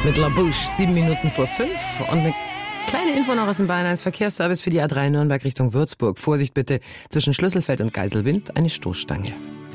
mit La Bouche, 7 Minuten vor 5 und eine kleine Info noch aus dem Bayern 1 Verkehrsservice für die A3 Nürnberg Richtung Würzburg. Vorsicht bitte, zwischen Schlüsselfeld und Geiselwind eine Stoßstange.